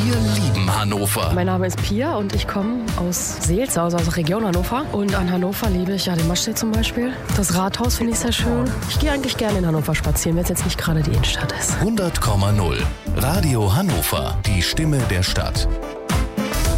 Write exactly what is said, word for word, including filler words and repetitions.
Wir lieben Hannover. Mein Name ist Pia und ich komme aus Seelze, also aus der Region Hannover. Und an Hannover liebe ich ja den Maschsee zum Beispiel. Das Rathaus finde ich sehr schön. Ich gehe eigentlich gerne in Hannover spazieren, wenn es jetzt nicht gerade die Innenstadt ist. hundert Komma null. Radio Hannover. Die Stimme der Stadt.